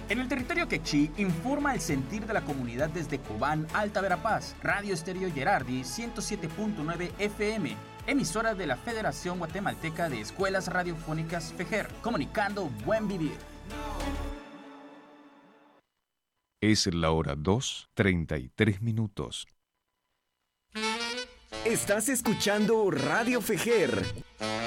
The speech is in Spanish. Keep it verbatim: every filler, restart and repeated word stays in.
En el territorio quechí informa el sentir de la comunidad desde Cobán, Alta Verapaz, Radio Estéreo Gerardi ciento siete punto nueve F M, emisora de la Federación Guatemalteca de Escuelas Radiofónicas FEGER, comunicando buen vivir. Es la hora dos, treinta y tres minutos. Estás escuchando Radio FEGER.